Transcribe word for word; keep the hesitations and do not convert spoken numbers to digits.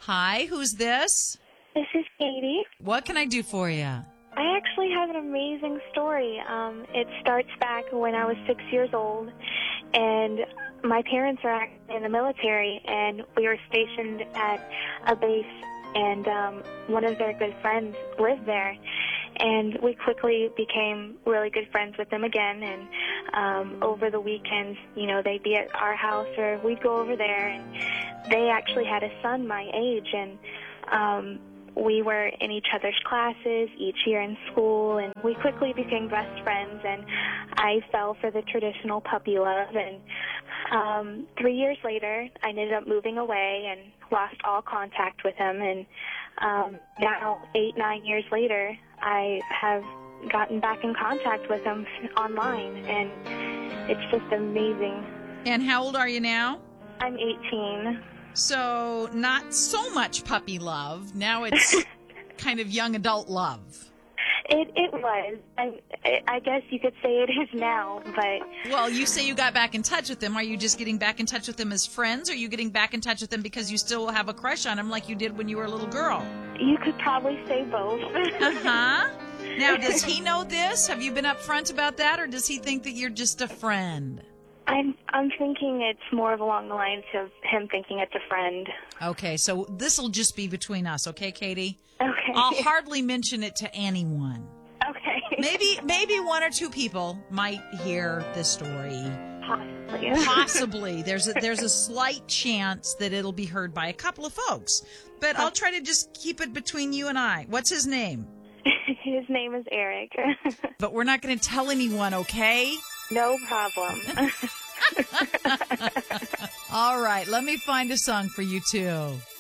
Hi, who's this? This is Katie. What can I do for you? I actually have an amazing story. Um, it starts back when I was six years old, and my parents are actually in the military, and we were stationed at a base, and um, one of their good friends lived there. And we quickly became really good friends with them again, and um, over the weekends, you know, they'd be at our house or we'd go over there, and they actually had a son my age, and um, we were in each other's classes each year in school, and we quickly became best friends, and I fell for the traditional puppy love, and um, three years later, I ended up moving away and lost all contact with him, and um, now, eight, nine years later, I have gotten back in contact with him online, and it's just amazing. And how old are you now? I'm eighteen. So not so much puppy love. Now it's kind of young adult love. It it was. I, I guess you could say it is now, but... Well, you say you got back in touch with them. Are you just getting back in touch with them as friends, or are you getting back in touch with them because you still have a crush on them like you did when you were a little girl? You could probably say both. Uh-huh. Now, does he know this? Have you been upfront about that, or does he think that you're just a friend? I'm I'm thinking it's more of along the lines of him thinking it's a friend. Okay, so this will just be between us, okay, Katie? Okay. I'll hardly mention it to anyone. Okay. Maybe maybe one or two people might hear this story. Possibly. Possibly. There's a, there's a slight chance that it'll be heard by a couple of folks. But I'll try to just keep it between you and I. What's his name? His name is Eric. But we're not going to tell anyone, okay? No problem. All right, let me find a song for you two.